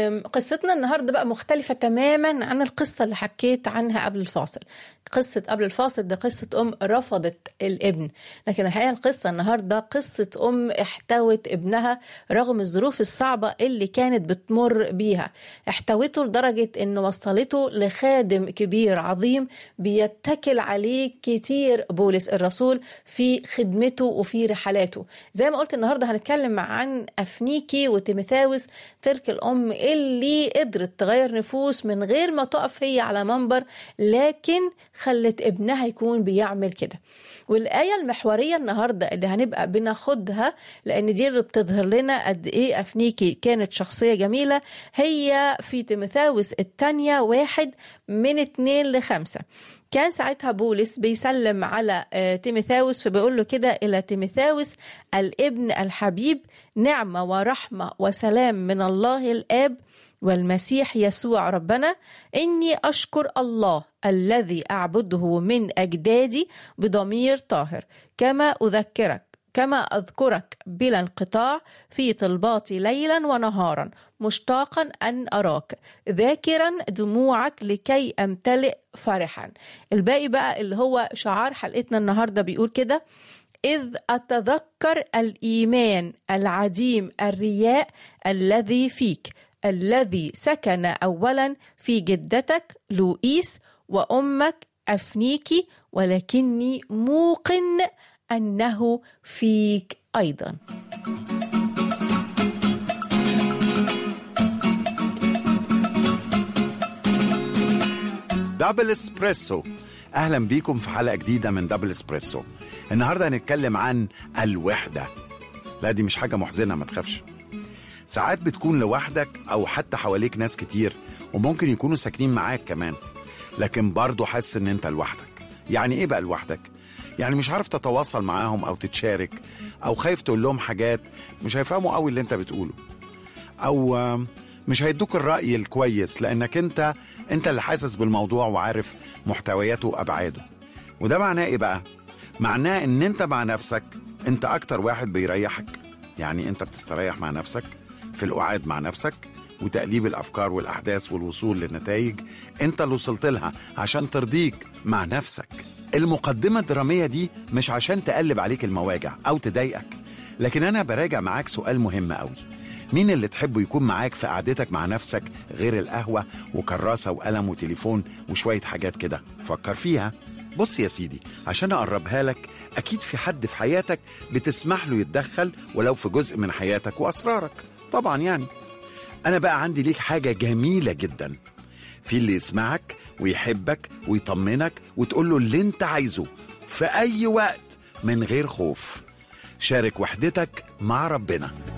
قصتنا النهاردة بقى مختلفة تماما عن القصة اللي حكيت عنها قبل الفاصل. قصة قبل الفاصل ده قصة رفضت الابن، لكن الحقيقة القصة النهاردة قصة احتوت ابنها رغم الظروف الصعبة اللي كانت بتمر بيها. احتوته لدرجة انه وصلته لخادم كبير عظيم بيتكل عليه كتير بولس الرسول في خدمته وفي رحلاته. زي ما قلت النهاردة هنتكلم عن أفنيكي وتيموثاوس، تلك الأم اللي قدرت تغير نفوس من غير ما تقف هي على منبر، لكن خلت ابنها يكون بيعمل كده. والآية المحورية النهاردة اللي هنبقى بناخدها، لأن دي اللي بتظهر لنا قد إيه أفنيكي كانت شخصية جميلة، هي في تيموثاوس الثانية 1:2-5. كان ساعتها بولس بيسلم على تيموثاوس، فبيقول له كده: إلى تيموثاوس الابن الحبيب، نعمة ورحمة وسلام من الله الآب والمسيح يسوع ربنا. إني أشكر الله الذي أعبده من أجدادي بضمير طاهر، كما أذكرك بلا انقطاع في طلباتي ليلا ونهارا، مشتاقا أن أراك، ذاكرا دموعك لكي أمتلئ فرحا. الباقي بقى اللي هو شعار حلقتنا النهاردة بيقول كده: إذ أتذكر الإيمان العديم الرياء الذي فيك، الذي سكن أولا في جدتك لوئيس وأمك أفنيكي، ولكني موقن أنه فيك أيضا. دبل اسبريسو، أهلا بيكم في حلقة جديدة من دبل اسبريسو. النهاردة هنتكلم عن الوحدة. لا دي مش حاجة محزنة، ما تخافش. ساعات بتكون لوحدك أو حتى حواليك ناس كتير وممكن يكونوا ساكنين معاك كمان، لكن برضو حاسس إن أنت لوحدك. يعني إيه بقى لوحدك؟ يعني مش عارف تتواصل معاهم أو تتشارك، أو خايف تقول لهم حاجات مش هيفهموا قوي اللي أنت بتقوله، أو مش هيدوك الرأي الكويس لأنك أنت اللي حاسس بالموضوع وعارف محتوياته وأبعاده. وده معناه إيه بقى؟ معناه إن أنت مع نفسك أنت أكتر واحد بيريحك. يعني أنت بتستريح مع نفسك في القعاد مع نفسك وتقليب الأفكار والأحداث والوصول للنتائج أنت اللي وصلت لها عشان ترضيك مع نفسك. المقدمة الدرامية دي مش عشان تقلب عليك المواجع أو تضايقك، لكن أنا براجع معاك سؤال مهم قوي: مين اللي تحبه يكون معاك في قعدتك مع نفسك غير القهوة وكراسة وقلم وتليفون وشوية حاجات كده؟ فكر فيها. بص يا سيدي، عشان أقربها لك، أكيد في حد في حياتك بتسمح له يتدخل ولو في جزء من حياتك وأسرارك طبعا. يعني أنا بقى عندي ليك حاجة جميلة جدا، في اللي يسمعك ويحبك ويطمنك وتقول له اللي انت عايزه في أي وقت من غير خوف. شارك وحدتك مع ربنا.